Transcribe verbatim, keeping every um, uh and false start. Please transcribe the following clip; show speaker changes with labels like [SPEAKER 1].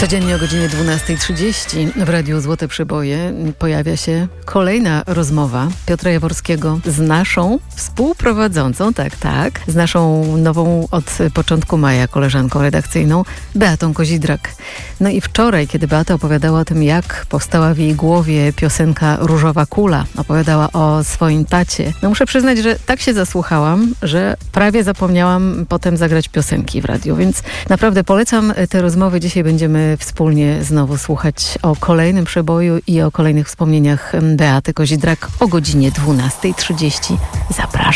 [SPEAKER 1] Codziennie o godzinie dwunastej trzydzieści w Radiu Złote Przeboje pojawia się kolejna rozmowa Piotra Jaworskiego z naszą współprowadzącą, tak, tak, z naszą nową od początku maja koleżanką redakcyjną Beatą Kozidrak. No i wczoraj, kiedy Beata opowiadała o tym, jak powstała w jej głowie piosenka Różowa Kula, opowiadała o swoim tacie, no muszę przyznać, że tak się zasłuchałam, że prawie zapomniałam potem zagrać piosenki w radiu, więc naprawdę polecam te rozmowy. Dzisiaj będziemy wspólnie znowu słuchać o kolejnym przeboju i o kolejnych wspomnieniach Beaty Kozidrak o godzinie dwunastej trzydzieści. Zapraszam.